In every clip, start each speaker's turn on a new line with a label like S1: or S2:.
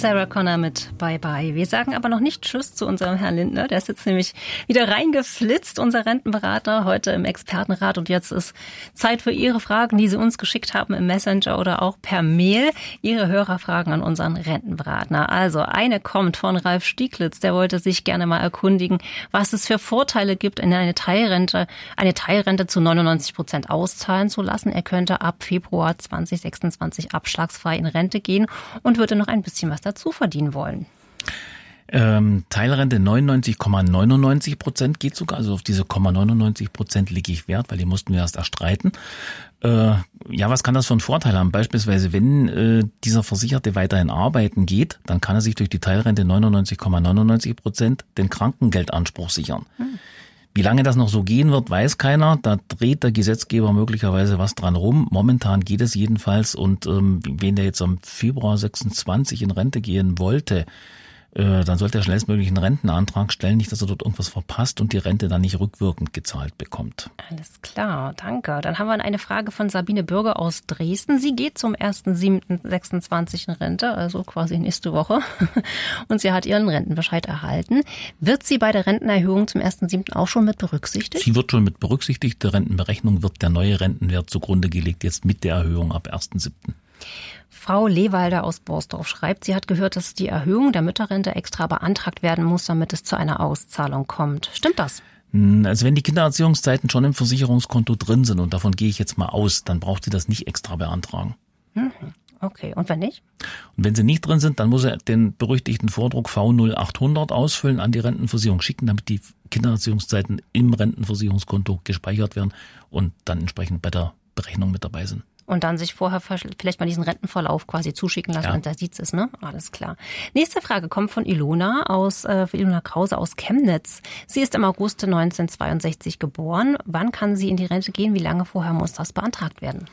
S1: Sarah Connor mit Bye Bye. Wir sagen aber noch nicht Tschüss zu unserem Herrn Lindner. Der ist jetzt nämlich wieder reingeflitzt, unser Rentenberater, heute im Expertenrat. Und jetzt ist Zeit für Ihre Fragen, die Sie uns geschickt haben im Messenger oder auch per Mail. Ihre Hörerfragen an unseren Rentenberater. Also eine kommt von Ralf Stieglitz. Der wollte sich gerne mal erkundigen, was es für Vorteile gibt, in eine Teilrente zu 99% auszahlen zu lassen. Er könnte ab Februar 2026 abschlagsfrei in Rente gehen und würde noch ein bisschen was dazu verdienen wollen.
S2: Teilrente 99,99% geht sogar, also auf diese 0,99% lege ich Wert, weil die mussten wir erst erstreiten. Was kann das für einen Vorteil haben? Beispielsweise, wenn dieser Versicherte weiterhin arbeiten geht, dann kann er sich durch die Teilrente 99,99% den Krankengeldanspruch sichern. Wie lange das noch so gehen wird, weiß keiner. Da dreht der Gesetzgeber möglicherweise was dran rum. Momentan geht es jedenfalls. Und wenn der jetzt am Februar 26 in Rente gehen wollte, dann sollte er schnellstmöglich einen Rentenantrag stellen, nicht, dass er dort irgendwas verpasst und die Rente dann nicht rückwirkend gezahlt bekommt.
S1: Alles klar, danke. Dann haben wir eine Frage von Sabine Bürger aus Dresden. Sie geht zum 1.7.26 in Rente, also quasi nächste Woche. Und sie hat ihren Rentenbescheid erhalten. Wird sie bei der Rentenerhöhung zum 1.7. auch schon mit berücksichtigt?
S2: Sie wird schon mit berücksichtigt. Der Rentenberechnung wird der neue Rentenwert zugrunde gelegt, jetzt mit der Erhöhung ab 1.7.
S1: Frau Lewalder aus Borsdorf schreibt, sie hat gehört, dass die Erhöhung der Mütterrente extra beantragt werden muss, damit es zu einer Auszahlung kommt. Stimmt das?
S2: Also wenn die Kindererziehungszeiten schon im Versicherungskonto drin sind, und davon gehe ich jetzt mal aus, dann braucht sie das nicht extra beantragen.
S1: Okay, und wenn nicht?
S2: Und wenn sie nicht drin sind, dann muss er den berüchtigten Vordruck V0800 ausfüllen, an die Rentenversicherung schicken, damit die Kindererziehungszeiten im Rentenversicherungskonto gespeichert werden und dann entsprechend bei der Berechnung mit dabei sind.
S1: Und dann sich vorher vielleicht mal diesen Rentenverlauf quasi zuschicken lassen, und da sieht es, ne? Alles klar. Nächste Frage kommt von Ilona Krause aus Chemnitz. Sie ist im August 1962 geboren. Wann kann sie in die Rente gehen? Wie lange vorher muss das beantragt werden?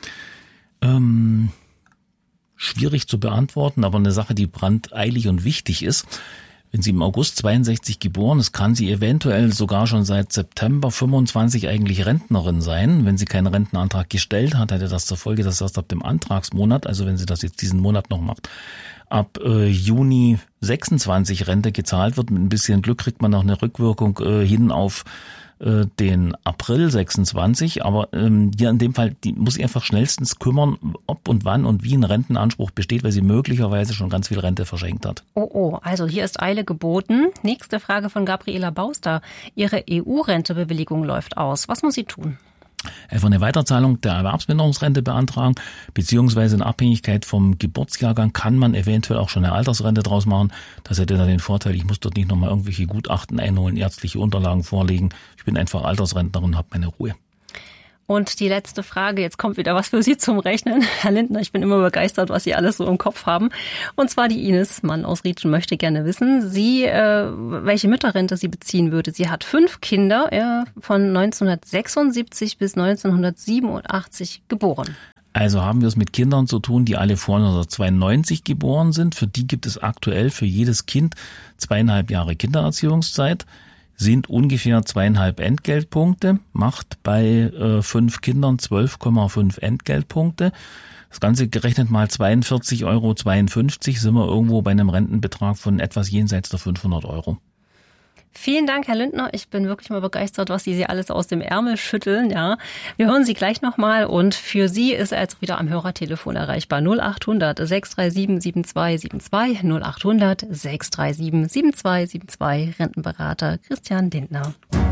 S2: Schwierig zu beantworten, aber eine Sache, die brandeilig und wichtig ist. Wenn sie im August 62 geboren ist, kann sie eventuell sogar schon seit September 25 eigentlich Rentnerin sein. Wenn sie keinen Rentenantrag gestellt hat, hätte das zur Folge, dass erst ab dem Antragsmonat, also wenn sie das jetzt diesen Monat noch macht, ab Juni 26 Rente gezahlt wird. Mit ein bisschen Glück kriegt man noch eine Rückwirkung hin auf den April 26, aber hier in dem Fall, die muss sich einfach schnellstens kümmern, ob und wann und wie ein Rentenanspruch besteht, weil sie möglicherweise schon ganz viel Rente verschenkt hat.
S1: Also hier ist Eile geboten. Nächste Frage von Gabriela Bauster. Ihre EU-Rentebewilligung läuft aus. Was muss sie tun?
S2: Einfach eine Weiterzahlung der Erwerbsminderungsrente beantragen, beziehungsweise in Abhängigkeit vom Geburtsjahrgang kann man eventuell auch schon eine Altersrente draus machen. Das hätte dann den Vorteil, ich muss dort nicht nochmal irgendwelche Gutachten einholen, ärztliche Unterlagen vorlegen. Ich bin einfach Altersrentnerin und habe meine Ruhe.
S1: Und die letzte Frage, jetzt kommt wieder was für Sie zum Rechnen. Herr Lindner, ich bin immer begeistert, was Sie alles so im Kopf haben. Und zwar die Ines Mann aus Rietschen möchte gerne wissen, welche Mütterrente sie beziehen würde. Sie hat 5 Kinder, von 1976 bis 1987 geboren.
S2: Also haben wir es mit Kindern zu tun, die alle vor 1992 geboren sind. Für die gibt es aktuell für jedes Kind 2,5 Jahre Kindererziehungszeit. Sind ungefähr 2,5 Entgeltpunkte, macht bei 5 Kindern 12,5 Entgeltpunkte. Das Ganze gerechnet mal 42,52 € sind wir irgendwo bei einem Rentenbetrag von etwas jenseits der 500 €.
S1: Vielen Dank, Herr Lindner. Ich bin wirklich mal begeistert, was Sie alles aus dem Ärmel schütteln. Ja, wir hören Sie gleich nochmal und für Sie ist er jetzt wieder am Hörertelefon erreichbar. 0800 637 7272 0800 637 7272 Rentenberater Christian Lindner.